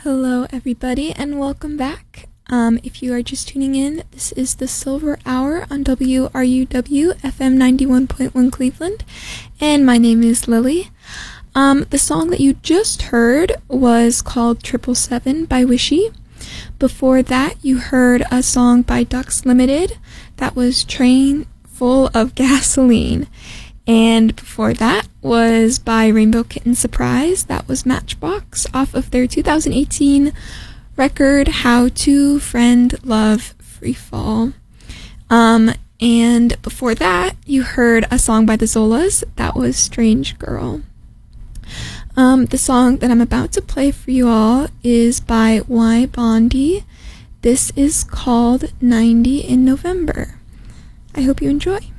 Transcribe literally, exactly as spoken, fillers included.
Hello everybody and welcome back. Um, if you are just tuning in, this is the Silver Hour on W R U W F M ninety-one point one Cleveland, and my name is Lily. Um, the song that you just heard was called Triple Seven by Wishy. Before that, you heard a song by Ducks Limited that was Train Full of Gasoline. And before that was by Rainbow Kitten Surprise. That was Matchbox off of their two thousand eighteen record How to Friend Love Freefall. Um, and before that, you heard a song by the Zolas. That was Strange Girl. Um, the song that I'm about to play for you all is by Y Bondi. This is called ninety in November. I hope you enjoy.